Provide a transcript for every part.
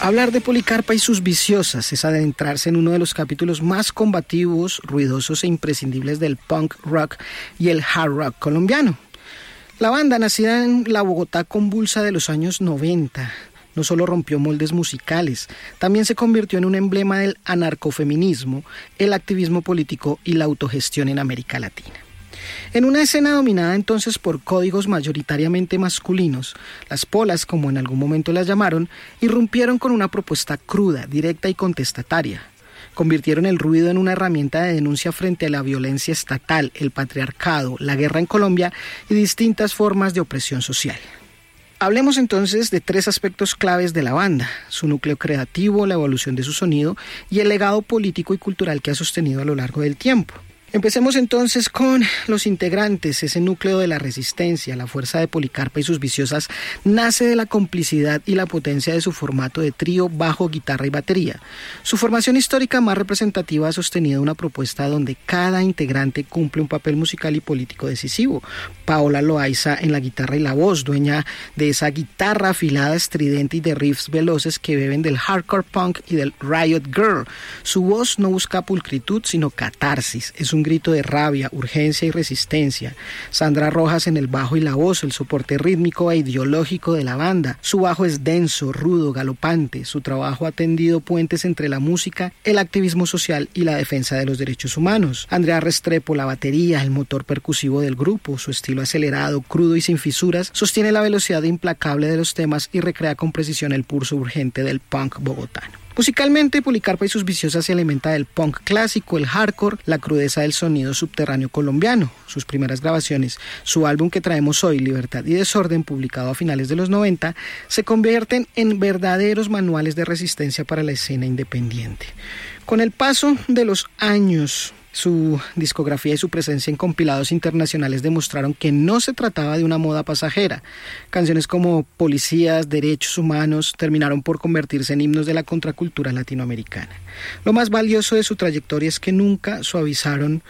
Hablar de Policarpa y sus viciosas es adentrarse en uno de los capítulos más combativos, ruidosos e imprescindibles del punk rock y el hard rock colombiano. La banda, nacida en la Bogotá convulsa de los años 90, no solo rompió moldes musicales, también se convirtió en un emblema del anarcofeminismo, el activismo político y la autogestión en América Latina. En una escena dominada entonces por códigos mayoritariamente masculinos, las polas, como en algún momento las llamaron, irrumpieron con una propuesta cruda, directa y contestataria. Convirtieron el ruido en una herramienta de denuncia frente a la violencia estatal, el patriarcado, la guerra en Colombia y distintas formas de opresión social. Hablemos entonces de 3 aspectos claves de la banda: su núcleo creativo, la evolución de su sonido y el legado político y cultural que ha sostenido a lo largo del tiempo. Empecemos entonces con los integrantes. Ese núcleo de la resistencia, la fuerza de Policarpa y sus viciosas, nace de la complicidad y la potencia de su formato de trío, bajo, guitarra y batería. Su formación histórica más representativa ha sostenido una propuesta donde cada integrante cumple un papel musical y político decisivo. Paola Loaiza en la guitarra y la voz, dueña de esa guitarra afilada, estridente y de riffs veloces que beben del hardcore punk y del riot girl. Su voz no busca pulcritud, sino catarsis. Es un grito de rabia, urgencia y resistencia. Sandra Rojas en el bajo y la voz, el soporte rítmico e ideológico de la banda. Su bajo es denso, rudo, galopante. Su trabajo ha tendido puentes entre la música, el activismo social y la defensa de los derechos humanos. Andrea Restrepo, la batería, el motor percusivo del grupo. Su estilo acelerado, crudo y sin fisuras sostiene la velocidad implacable de los temas y recrea con precisión el pulso urgente del punk bogotano. Musicalmente, Policarpa y sus viciosas se alimenta del punk clásico, el hardcore, la crudeza del sonido subterráneo colombiano. Sus primeras grabaciones, su álbum que traemos hoy, Libertad y Desorden, publicado a finales de los 90, se convierten en verdaderos manuales de resistencia para la escena independiente. Con el paso de los años, su discografía y su presencia en compilados internacionales demostraron que no se trataba de una moda pasajera. Canciones como Policías, Derechos Humanos terminaron por convertirse en himnos de la contracultura latinoamericana. Lo más valioso de su trayectoria es que nunca suavizaron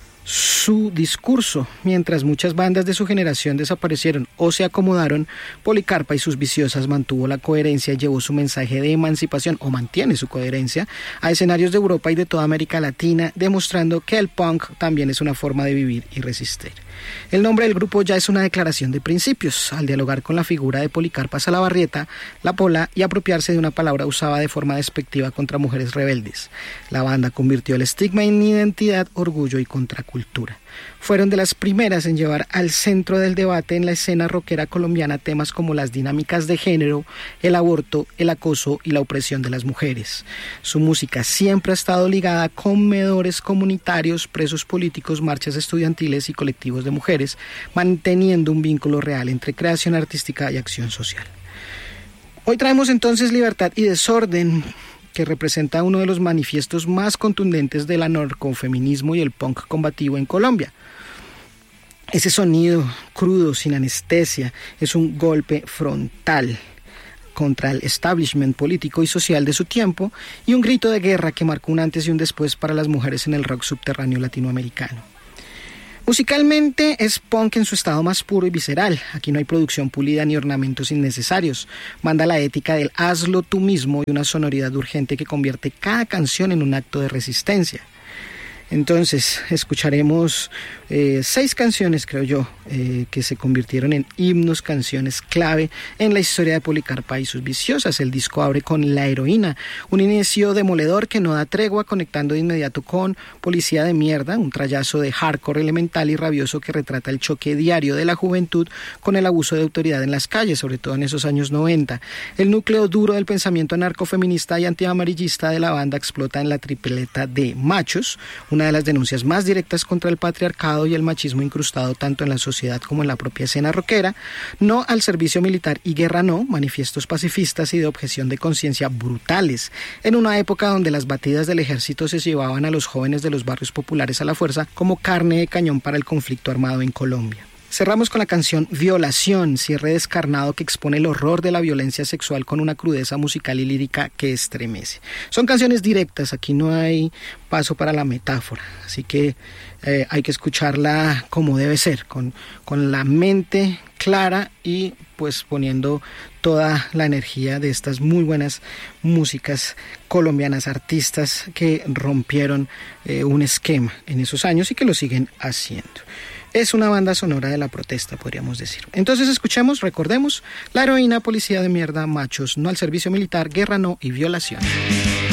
su discurso. Mientras muchas bandas de su generación desaparecieron o se acomodaron, Policarpa y sus viciosas mantuvo la coherencia y llevó su mensaje de emancipación, o mantiene su coherencia, a escenarios de Europa y de toda América Latina, demostrando que el punk también es una forma de vivir y resistir. El nombre del grupo ya es una declaración de principios, al dialogar con la figura de Policarpa Salabarrieta, la pola, y apropiarse de una palabra usada de forma despectiva contra mujeres rebeldes. La banda convirtió el estigma en identidad, orgullo y contracultura. Fueron de las primeras en llevar al centro del debate en la escena rockera colombiana temas como las dinámicas de género, el aborto, el acoso y la opresión de las mujeres. Su música siempre ha estado ligada a comedores comunitarios, presos políticos, marchas estudiantiles y colectivos de mujeres, manteniendo un vínculo real entre creación artística y acción social. Hoy traemos entonces Libertad y Desorden, que representa uno de los manifiestos más contundentes del anarcofeminismo y el punk combativo en Colombia. Ese sonido crudo, sin anestesia, es un golpe frontal contra el establishment político y social de su tiempo y un grito de guerra que marcó un antes y un después para las mujeres en el rock subterráneo latinoamericano. Musicalmente es punk en su estado más puro y visceral. Aquí no hay producción pulida ni ornamentos innecesarios. Manda la ética del hazlo tú mismo y una sonoridad urgente que convierte cada canción en un acto de resistencia. Entonces escucharemos 6 canciones, creo yo, que se convirtieron en himnos, canciones clave en la historia de Policarpa y sus viciosas. El disco abre con La Heroína, un inicio demoledor que no da tregua, conectando de inmediato con Policía de Mierda, un trayazo de hardcore elemental y rabioso que retrata el choque diario de la juventud con el abuso de autoridad en las calles, sobre todo en esos años 90. El núcleo duro del pensamiento anarcofeminista y antiamarillista de la banda explota en la tripleta de Machos, una de las denuncias más directas contra el patriarcado y el machismo incrustado tanto en la sociedad como en la propia escena rockera. No al servicio militar y guerra no, manifiestos pacifistas y de objeción de conciencia brutales, en una época donde las batidas del ejército se llevaban a los jóvenes de los barrios populares a la fuerza como carne de cañón para el conflicto armado en Colombia. Cerramos con la canción Violación, cierre descarnado que expone el horror de la violencia sexual con una crudeza musical y lírica que estremece. Son canciones directas, aquí no hay paso para la metáfora, así que hay que escucharla como debe ser, con la mente clara y pues poniendo toda la energía de estas muy buenas músicas colombianas, artistas que rompieron un esquema en esos años y que lo siguen haciendo. Es una banda sonora de la protesta, podríamos decir. Entonces escuchemos, recordemos, La heroína, policía de mierda, machos no al servicio militar, guerra no y violación.